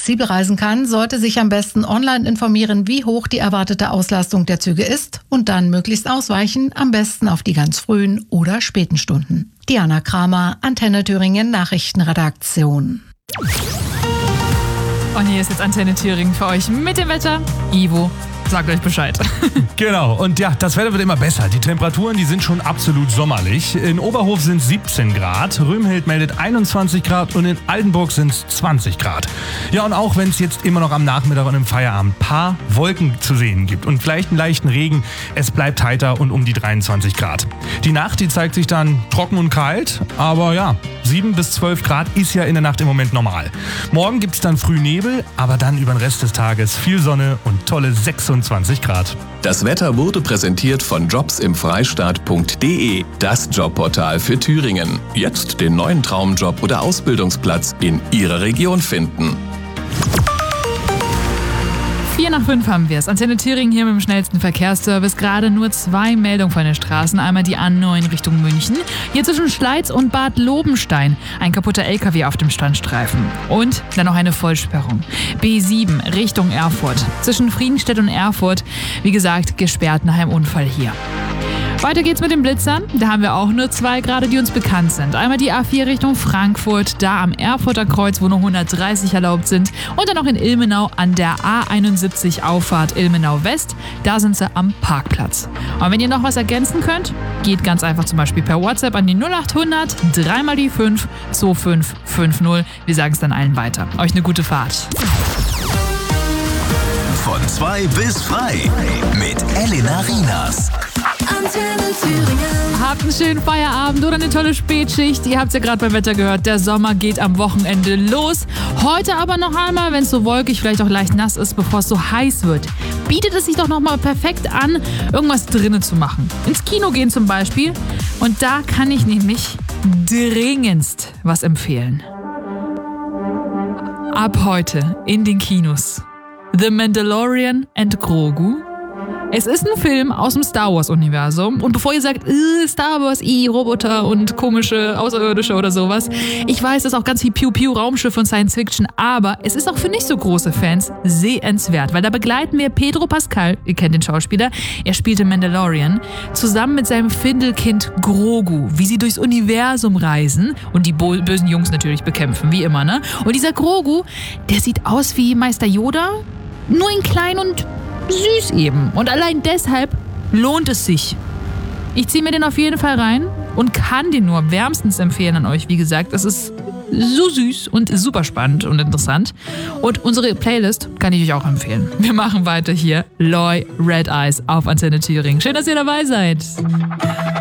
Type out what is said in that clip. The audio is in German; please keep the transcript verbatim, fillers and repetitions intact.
flexibel reisen kann, sollte sich am besten online informieren, wie hoch die erwartete Auslastung der Züge ist und dann möglichst ausweichen, am besten auf die ganz frühen oder späten Stunden. Diana Kramer, Antenne Thüringen Nachrichtenredaktion. Und hier ist jetzt Antenne Thüringen für euch mit dem Wetter. Ivo, sagt euch Bescheid. Genau, und ja, das Wetter wird immer besser. Die Temperaturen, die sind schon absolut sommerlich. In Oberhof sind es siebzehn Grad, Römhild meldet einundzwanzig Grad und in Altenburg sind es zwanzig Grad. Ja, und auch wenn es jetzt immer noch am Nachmittag und im Feierabend ein paar Wolken zu sehen gibt und vielleicht einen leichten Regen, es bleibt heiter und um die dreiundzwanzig Grad. Die Nacht, die zeigt sich dann trocken und kalt, aber ja, sieben bis zwölf Grad ist ja in der Nacht im Moment normal. Morgen gibt es dann früh Nebel, aber dann über den Rest des Tages viel Sonne und tolle sechsundzwanzig Grad. Das Wetter wurde präsentiert von jobsimfreistaat punkt de, das Jobportal für Thüringen. Jetzt den neuen Traumjob oder Ausbildungsplatz in Ihrer Region finden. Vier nach fünf haben wir es. Antenne Thüringen hier mit dem schnellsten Verkehrsservice. Gerade nur zwei Meldungen von den Straßen. Einmal die A neun Richtung München. Hier zwischen Schleiz und Bad Lobenstein. Ein kaputter L K W auf dem Standstreifen. Und dann noch eine Vollsperrung. B sieben Richtung Erfurt. Zwischen Friedenstedt und Erfurt. Wie gesagt, gesperrt nach einem Unfall hier. Weiter geht's mit den Blitzern. Da haben wir auch nur zwei gerade, die uns bekannt sind. Einmal die A vier Richtung Frankfurt, da am Erfurter Kreuz, wo nur hundertdreißig erlaubt sind. Und dann noch in Ilmenau an der A einundsiebzig Auffahrt Ilmenau West. Da sind sie am Parkplatz. Und wenn ihr noch was ergänzen könnt, geht ganz einfach zum Beispiel per WhatsApp an die null acht hundert drei mal die fünf zwei fünf fünf null. Wir sagen es dann allen weiter. Euch eine gute Fahrt. Von zwei bis frei mit Elena Rienas. Antenne Thüringen. Habt einen schönen Feierabend oder eine tolle Spätschicht. Ihr habt es ja gerade beim Wetter gehört, der Sommer geht am Wochenende los. Heute aber noch einmal, wenn es so wolkig, vielleicht auch leicht nass ist, bevor es so heiß wird, bietet es sich doch noch mal perfekt an, irgendwas drinnen zu machen. Ins Kino gehen zum Beispiel. Und da kann ich nämlich dringendst was empfehlen. Ab heute in den Kinos The Mandalorian and Grogu. Es ist ein Film aus dem Star Wars-Universum. Und bevor ihr sagt, äh, Star Wars, i, Roboter und komische Außerirdische oder sowas, ich weiß, das ist auch ganz viel Piu-Piu-Raumschiff und Science-Fiction, aber es ist auch für nicht so große Fans sehenswert, weil da begleiten wir Pedro Pascal, ihr kennt den Schauspieler, er spielte Mandalorian, zusammen mit seinem Findelkind Grogu, wie sie durchs Universum reisen und die bo- bösen Jungs natürlich bekämpfen, wie immer, ne? Und dieser Grogu, der sieht aus wie Meister Yoda, nur in klein und süß eben. Und allein deshalb lohnt es sich. Ich ziehe mir den auf jeden Fall rein und kann den nur wärmstens empfehlen an euch. Wie gesagt, es ist so süß und super spannend und interessant. Und unsere Playlist kann ich euch auch empfehlen. Wir machen weiter hier. Loy Red Eyes auf Antenne Thüringen. Schön, dass ihr dabei seid.